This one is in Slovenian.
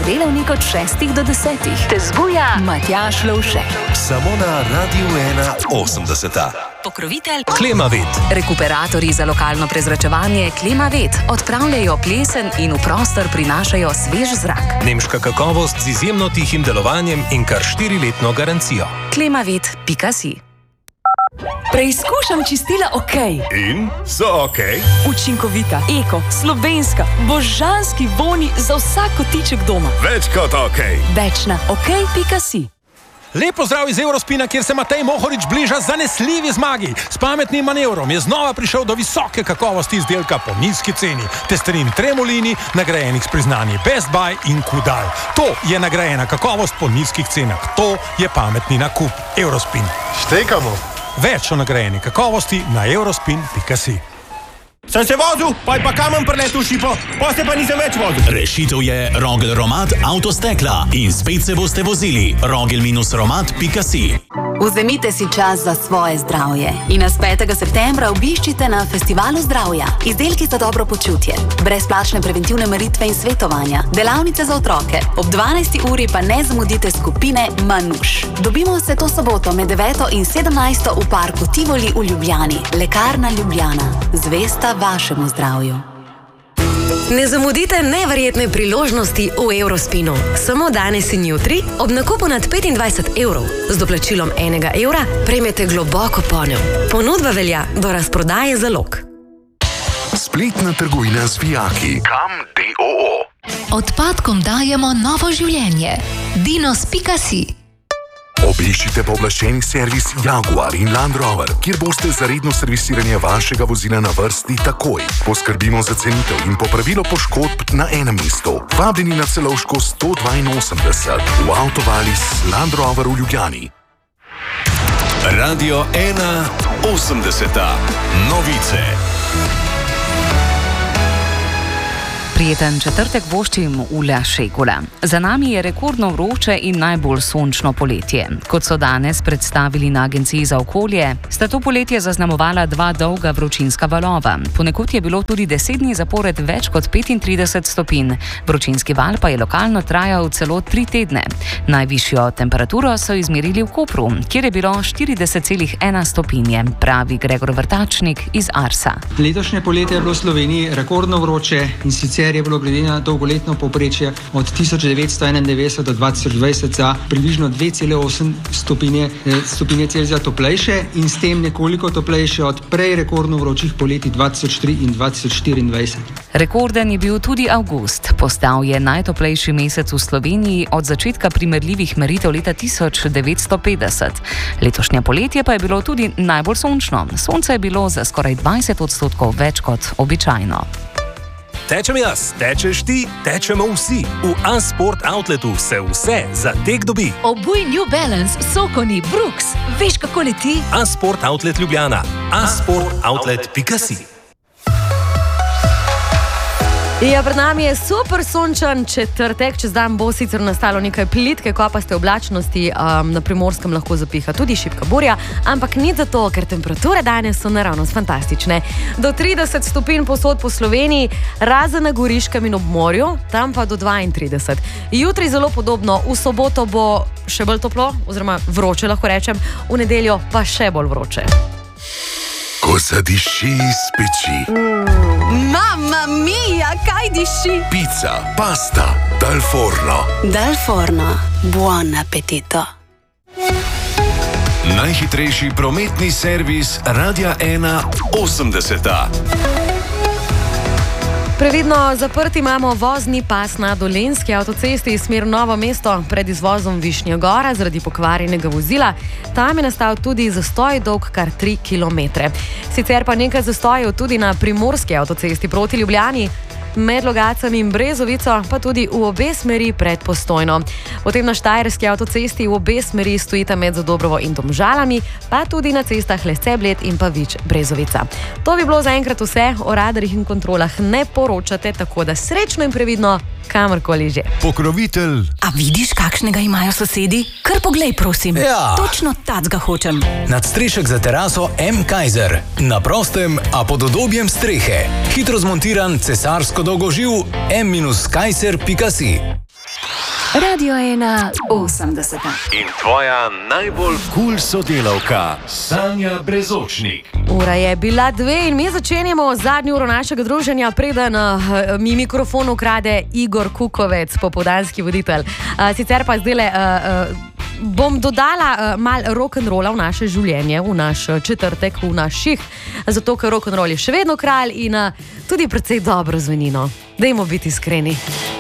delavnik od 6 do 10. Te zbuja Matjaž Lovšek. Samo na Radiu 80. Pokrovitelj Klimavet. Rekuperatorji za lokalno prezračevanje Klimavet odpravljajo plesen in v prostor prinašajo svež zrak. Nemška kakovost z izjemno tihim delovanjem in kar 4-letno garancijo. Klimavet.si. Preizkušam čistila OK. In so OK? Učinkovita, eko, slovenska, božanski voni za vsak kotiček doma. Več kot OK. Več na OK.si. Lepo zdrav iz Eurospina, kjer se Matej Mohorič bliža zanesljivi zmagi. S pametnim manevrom je znova prišel do visoke kakovosti izdelka po nizki ceni. Testerin Tremolini, nagrajenih s priznanji Best Buy in Kudal. To je nagrajena kakovost po nizkih cenah. To je pametni nakup. Eurospin. Štekamo. Več o nagrajeni kakovosti na eurospin.si. Sem se vozil, pa kamen preletel šipo, poste pa nisem več vozil. Rešitev je Rogel Romat avtostekla in spet se boste vozili. Rogel-romat.si. Vzemite si čas za svoje zdravje in nas 5. septembra obiščite na Festivalu zdravja. Izdelki za dobro počutje, brezplačne preventivne meritve in svetovanja, delavnice za otroke. Ob 12. uri pa ne zamudite skupine Manuš. Dobimo se to soboto med 9. in 17. v parku Tivoli v Ljubljani. Lekarna Ljubljana. Zvesta vašemu zdravju. Ne zamudite neverjetne priložnosti v Eurospinu. Samo danes in jutri ob nakupu nad 25 evrov z doplačilom 1 evra prejmete globoko ponev. Ponudba velja do razprodaje zalog. Spletna trgovina z vijaki. Kam DOO. Odpadkom dajemo novo življenje. Dinos.si. Obiščite pooblaščeni servis Jaguar in Land Rover, kjer boste za redno servisiranje vašega vozila na vrsti takoj. Poskrbimo za cenitev in popravilo poškodb na enem mestu. Vabljeni na Celovško 182 v Avtovalis Land Rover v Ljubljani. Radio 80. Novice. Prijeten četrtek voščim Ula Šekula. Za nami je rekordno vroče in najbolj sončno poletje. Kot so danes predstavili na Agenciji za okolje, sta to poletje zaznamovala 2 dolga vročinska valova. Ponekod je bilo tudi 10 dni zapored več kot 35 stopinj. Vročinski val pa je lokalno trajal celo 3 tedne. Najvišjo temperaturo so izmerili v Kopru, kjer je bilo 40,1 stopinje, pravi Gregor Vrtačnik iz Arsa. Letošnje poletje je bilo v Sloveniji rekordno vroče in sicer je bilo glede na dolgoletno povprečje od 1991 do 2020 za približno 2,8 stopinje Celzija toplejše in s tem nekoliko toplejše od prej rekordno vročih poletij 2003 in 2024. Rekorden je bil tudi avgust. Postal je najtoplejši mesec v Sloveniji od začetka primerljivih meritev leta 1950. Letošnje poletje pa je bilo tudi najbolj sončno. Sonce je bilo za skoraj 20% več kot običajno. Tečem jaz, tečeš ti, tečemo vsi. V A-Sport Outletu se vse za tek dobi. Obuj New Balance, Sokoni, Brooks. Veš, kako leti? A-Sport Outlet Ljubljana. A-sportoutlet.si. Ja, pred nami je super sončen četrtek, čez dan bo sicer nastalo nekaj plitke, kopaste oblačnosti, na Primorskem lahko zapiha tudi šibka burja, ampak ni zato, ker temperature danes so naravnost fantastične. Do 30 stopinj povsod po Sloveniji, razen na Goriškem in ob morju, tam pa do 32. Jutri zelo podobno, v soboto bo še bolj toplo, oziroma vroče lahko rečem, v nedeljo pa še bolj vroče. Ko zadiši iz peči. Mamma mia, kaj diši? Pizza, pasta, dal forno. Dal forno, buon appetito. Najhitrejši prometni servis Radia 80. Previdno zaprt imamo vozni pas na Dolenjski avtocesti smer Novo mesto pred izvozom Višnja Gora zaradi pokvarjenega vozila. Tam je nastal tudi zastoj dolg kar 3 km. Sicer pa nekaj zastojev tudi na Primorski avtocesti proti Ljubljani, med Logatcem in Brezovico, pa tudi v obe smeri pred Postojno. Potem na Štajerski avtocesti v obe smeri stojita med Zadobrovo in Domžalami, pa tudi na cestah Lesce Bled in pa Vič Brezovica. To bi bilo zaenkrat vse, o radarjih in kontrolah ne poročate, tako da srečno in previdno, kamorkoli že. Pokrovitelj. A vidiš, kakšnega imajo sosedi? Kar poglej, prosim. Ja. Točno tacga hočem. Nadstrešek za teraso M. Kaiser. Na prostem, a pod udobjem strehe. Hitro zmontiran cesarsko dolgoživ M-kaiser.si. Radio 1 80. In tvoja najbolj kul sodelavka, Sanja Brezočnik. Ura je bila 2 in mi začenjamo zadnjo uro našega druženja, preden mi mikrofon ukrade Igor Kukovec, popoldanski voditelj. Sicer pa zdajle bom dodala malo rock'n'rolla v naše življenje, v naš četrtek, v naš ših, zato ker rock'n'roll je še vedno kralj in tudi precej dobro zveni. Dajmo biti iskreni.